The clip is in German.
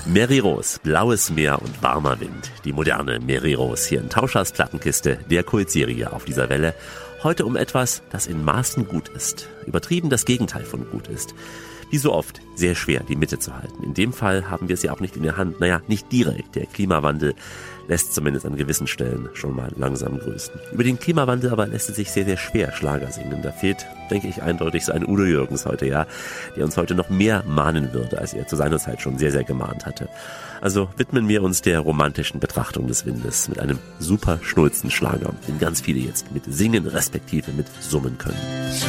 Mary Rose, blaues Meer und warmer Wind. Die moderne Mary Rose hier in Tauschers Plattenkiste, der Kultserie auf dieser Welle. Heute um etwas, das in Maßen gut ist. Übertrieben das Gegenteil von gut ist. Wie so oft, sehr schwer, die Mitte zu halten. In dem Fall haben wir es ja auch nicht in der Hand. Naja, nicht direkt. Der Klimawandel lässt zumindest an gewissen Stellen schon mal langsam grüßen. Über den Klimawandel aber lässt es sich sehr, sehr schwer Schlager singen. Da fehlt, denke ich, eindeutig so ein Udo Jürgens heute, ja, der uns heute noch mehr mahnen würde, als er zu seiner Zeit schon sehr, sehr gemahnt hatte. Also widmen wir uns der romantischen Betrachtung des Windes mit einem super schnulzen Schlager, den ganz viele jetzt mit singen respektive mit summen können.